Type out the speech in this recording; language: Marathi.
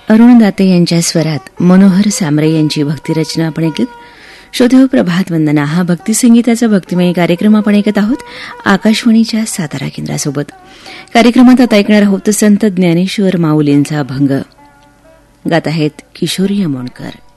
अरुण दाते यांच्या स्वरात मनोहर सामरे यांची भक्तिरचना आपण ऐकली. श्रोतेहो, प्रभात वंदना हा भक्तिसंगीताचा भक्तिमय कार्यक्रम आपण ऐकत आहोत आकाशवाणीच्या सातारा केंद्रासोबत. कार्यक्रमात आता ऐकणार आहोत संत ज्ञानेश्वर माऊलींचा अभंग. गात आहेत किशोरी अमोणकर.